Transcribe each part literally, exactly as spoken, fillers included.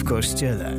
w Kościele.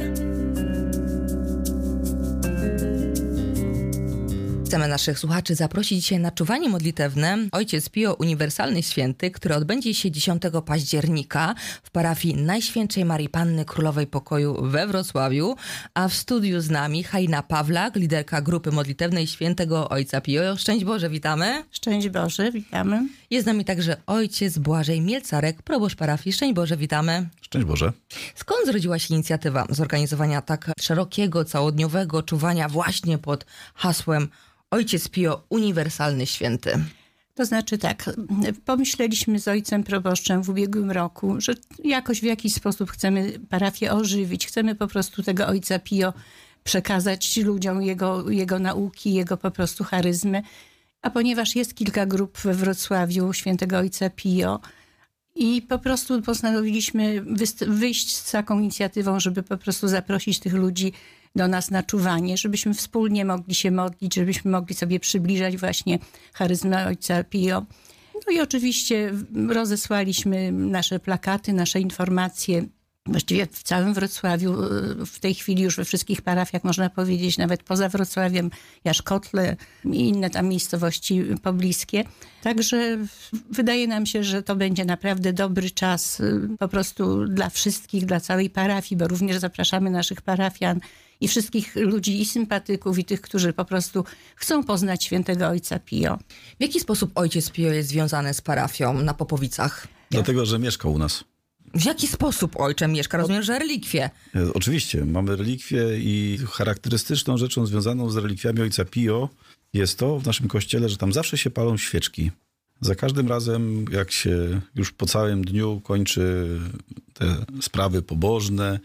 Chcemy naszych słuchaczy zaprosić dzisiaj na czuwanie modlitewne Ojciec Pio Uniwersalny Święty, które odbędzie się dziesiątego października w parafii Najświętszej Marii Panny Królowej Pokoju we Wrocławiu, a w studiu z nami Halina Pawlak, liderka grupy modlitewnej Świętego Ojca Pio. Szczęść Boże, witamy. Szczęść Boże, witamy. Jest z nami także ojciec Błażej Mielcarek, proboszcz parafii. Szczęść Boże, witamy. Szczęść Boże. Skąd zrodziła się inicjatywa zorganizowania tak szerokiego, całodniowego czuwania właśnie pod hasłem Ojciec Pio Uniwersalny Święty? To znaczy tak, pomyśleliśmy z ojcem proboszczem w ubiegłym roku, że jakoś w jakiś sposób chcemy parafię ożywić, chcemy po prostu tego Ojca Pio przekazać ludziom, jego, jego nauki, jego po prostu charyzmy. A ponieważ jest kilka grup we Wrocławiu Świętego Ojca Pio i po prostu postanowiliśmy wyjść z taką inicjatywą, żeby po prostu zaprosić tych ludzi do nas na czuwanie, żebyśmy wspólnie mogli się modlić, żebyśmy mogli sobie przybliżać właśnie charyzmę Ojca Pio. No i oczywiście rozesłaliśmy nasze plakaty, nasze informacje. Właściwie w całym Wrocławiu, w tej chwili już we wszystkich parafiach, można powiedzieć, nawet poza Wrocławiem, Jaszkotle i inne tam miejscowości pobliskie. Także wydaje nam się, że to będzie naprawdę dobry czas po prostu dla wszystkich, dla całej parafii, bo również zapraszamy naszych parafian i wszystkich ludzi i sympatyków, i tych, którzy po prostu chcą poznać Świętego Ojca Pio. W jaki sposób Ojciec Pio jest związany z parafią na Popowicach? Dlatego, że mieszka u nas. W jaki sposób ojcze mieszka? Rozumiem, że relikwie. Oczywiście, mamy relikwie i charakterystyczną rzeczą związaną z relikwiami Ojca Pio jest to w naszym kościele, że tam zawsze się palą świeczki. Za każdym razem, jak się już po całym dniu kończy te sprawy pobożne,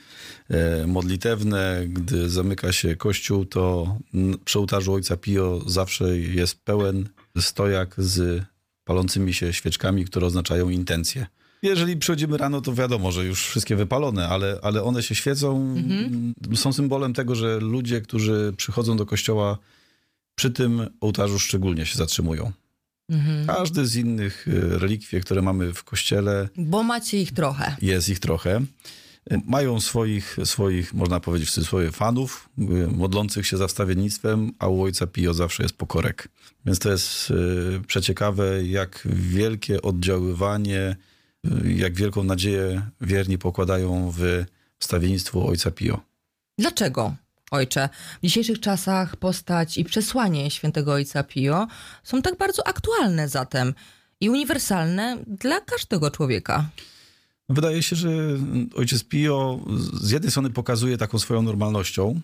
modlitewne, gdy zamyka się kościół, to przy ołtarzu Ojca Pio zawsze jest pełen stojak z palącymi się świeczkami, które oznaczają intencje. Jeżeli przychodzimy rano, to wiadomo, że już wszystkie wypalone, ale, ale one się świecą. Mm-hmm. Są symbolem tego, że ludzie, którzy przychodzą do kościoła, przy tym ołtarzu szczególnie się zatrzymują. Mm-hmm. Każdy z innych relikwii, które mamy w kościele... Bo macie ich trochę. Jest ich trochę. Mają swoich, swoich, można powiedzieć w cudzysłowie, fanów, modlących się za wstawiennictwem, a u Ojca Pio zawsze jest pokorek. Więc to jest przeciekawe, jak wielkie oddziaływanie, jak wielką nadzieję wierni pokładają w wstawiennictwo Ojca Pio. Dlaczego, ojcze, w dzisiejszych czasach postać i przesłanie Świętego Ojca Pio są tak bardzo aktualne zatem i uniwersalne dla każdego człowieka? Wydaje się, że Ojciec Pio z jednej strony pokazuje taką swoją normalnością,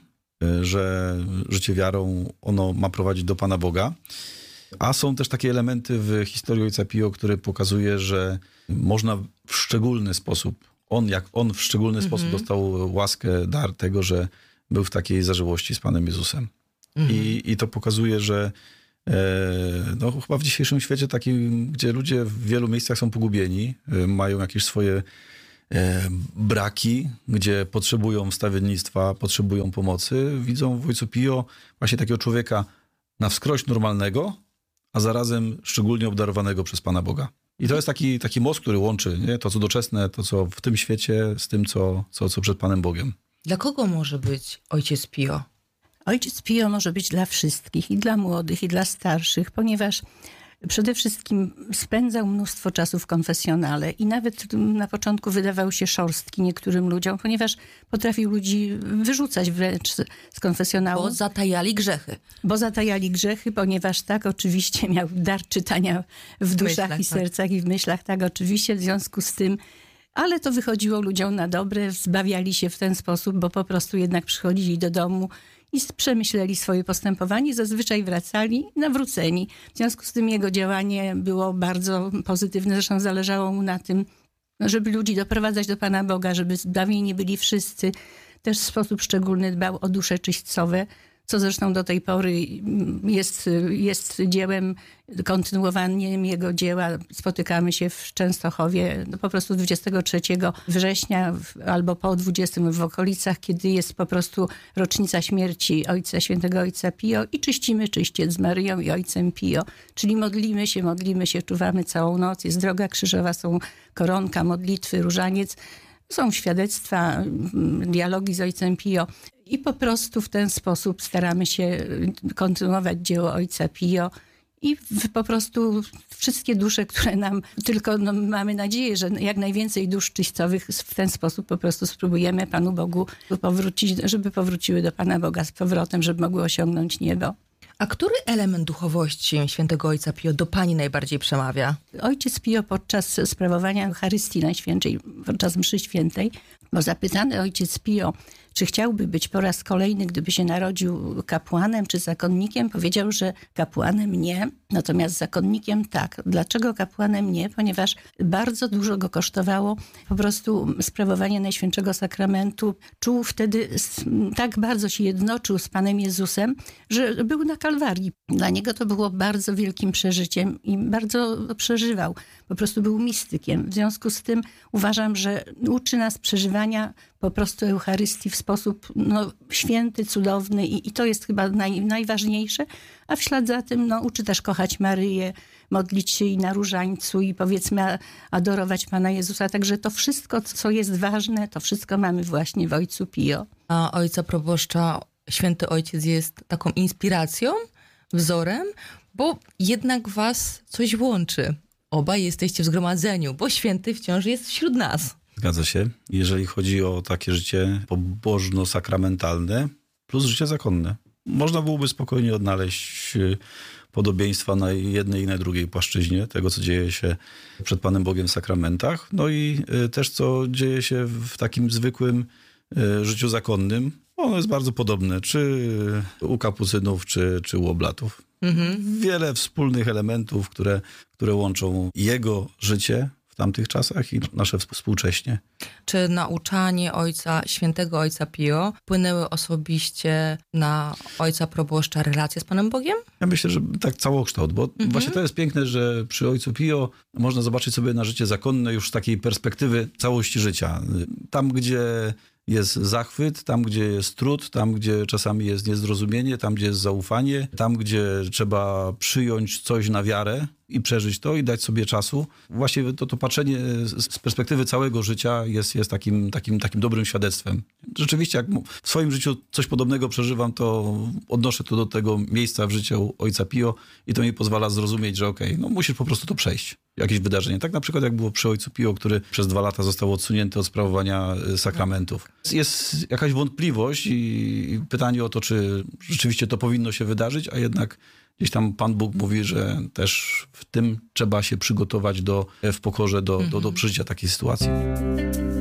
że życie wiarą ono ma prowadzić do Pana Boga, a są też takie elementy w historii Ojca Pio, które pokazuje, że można w szczególny sposób, on jak on w szczególny mm-hmm. sposób dostał łaskę, dar tego, że był w takiej zażyłości z Panem Jezusem. Mm-hmm. I, I to pokazuje, że e, no, chyba w dzisiejszym świecie takim, gdzie ludzie w wielu miejscach są pogubieni, e, mają jakieś swoje e, braki, gdzie potrzebują wstawiennictwa, potrzebują pomocy, widzą w Ojcu Pio właśnie takiego człowieka na wskroś normalnego, a zarazem szczególnie obdarowanego przez Pana Boga. I to jest taki, taki most, który łączy nie? to, co doczesne, to, co w tym świecie, z tym, co, co, co przed Panem Bogiem. Dla kogo może być Ojciec Pio? Ojciec Pio może być dla wszystkich, i dla młodych, i dla starszych, ponieważ przede wszystkim spędzał mnóstwo czasu w konfesjonale i nawet na początku wydawał się szorstki niektórym ludziom, ponieważ potrafił ludzi wyrzucać wręcz z konfesjonału. Bo zatajali grzechy. Bo zatajali grzechy, ponieważ tak oczywiście miał dar czytania w duszach myślach, i sercach tak. i w myślach, tak oczywiście, w związku z tym. Ale to wychodziło ludziom na dobre, zbawiali się w ten sposób, bo po prostu jednak przychodzili do domu i przemyśleli swoje postępowanie, zazwyczaj wracali nawróceni. W związku z tym jego działanie było bardzo pozytywne, zresztą zależało mu na tym, żeby ludzi doprowadzać do Pana Boga, żeby zbawieni byli wszyscy. Też w sposób szczególny dbał o dusze czyśćcowe, co zresztą do tej pory jest, jest dziełem, kontynuowaniem jego dzieła. Spotykamy się w Częstochowie no po prostu dwudziestego trzeciego września albo po dwudziestym w okolicach, kiedy jest po prostu rocznica śmierci Ojca Świętego Ojca Pio i czyścimy czyściec z Maryją i Ojcem Pio. Czyli modlimy się, modlimy się, czuwamy całą noc. Jest droga krzyżowa, są koronka, modlitwy, różaniec. Są świadectwa, dialogi z ojcem Pio i po prostu w ten sposób staramy się kontynuować dzieło ojca Pio. I w, po prostu wszystkie dusze, które nam, tylko no, mamy nadzieję, że jak najwięcej dusz czyścowych w ten sposób po prostu spróbujemy Panu Bogu powrócić, żeby powróciły do Pana Boga z powrotem, żeby mogły osiągnąć niebo. A który element duchowości świętego ojca Pio do pani najbardziej przemawia? Ojciec Pio podczas sprawowania Eucharystii Najświętszej, podczas mszy świętej, bo zapytany ojciec Pio, czy chciałby być po raz kolejny, gdyby się narodził kapłanem czy zakonnikiem, powiedział, że kapłanem nie, natomiast zakonnikiem tak. Dlaczego kapłanem nie? Ponieważ bardzo dużo go kosztowało po prostu sprawowanie Najświętszego Sakramentu. Czuł wtedy, tak bardzo się jednoczył z Panem Jezusem, że był na Kalwarii. Dla niego to było bardzo wielkim przeżyciem i bardzo przeżywał. Po prostu był mistykiem. W związku z tym uważam, że uczy nas przeżywania po prostu Eucharystii w sposób no, święty, cudowny i, i to jest chyba naj, najważniejsze. A w ślad za tym no, uczy też kochać Maryję, modlić się i na różańcu i powiedzmy adorować Pana Jezusa. Także to wszystko, co jest ważne, to wszystko mamy właśnie w ojcu Pio. A ojca proboszcza święty ojciec jest taką inspiracją, wzorem, bo jednak was coś łączy. Obaj jesteście w zgromadzeniu, bo święty wciąż jest wśród nas. Zgadza się. Jeżeli chodzi o takie życie pobożno-sakramentalne plus życie zakonne. Można byłoby spokojnie odnaleźć podobieństwa na jednej i na drugiej płaszczyźnie tego, co dzieje się przed Panem Bogiem w sakramentach. No i też co dzieje się w takim zwykłym życiu zakonnym. Ono jest bardzo podobne, czy u kapucynów, czy, czy u oblatów. Mhm. Wiele wspólnych elementów, które, które łączą jego życie w tamtych czasach i nasze współcześnie. Czy nauczanie ojca, świętego ojca Pio wpłynęły osobiście na ojca proboszcza relacje z Panem Bogiem? Ja myślę, że tak całokształt, bo mhm. właśnie to jest piękne, że przy ojcu Pio można zobaczyć sobie na życie zakonne już z takiej perspektywy całości życia. Tam, gdzie jest zachwyt, tam, gdzie jest trud, tam, gdzie czasami jest niezrozumienie, tam, gdzie jest zaufanie, tam, gdzie trzeba przyjąć coś na wiarę i przeżyć to i dać sobie czasu. Właśnie to, to patrzenie z perspektywy całego życia jest, jest takim, takim, takim dobrym świadectwem. Rzeczywiście, jak w swoim życiu coś podobnego przeżywam, to odnoszę to do tego miejsca w życiu ojca Pio i to mi pozwala zrozumieć, że okej, okay, no musisz po prostu to przejść. Jakieś wydarzenie. Tak na przykład jak było przy ojcu Pio, który przez dwa lata został odsunięty od sprawowania sakramentów. Jest jakaś wątpliwość i pytanie o to, czy rzeczywiście to powinno się wydarzyć, a jednak gdzieś tam Pan Bóg mówi, że też w tym trzeba się przygotować do, w pokorze do, do, do przeżycia takiej sytuacji.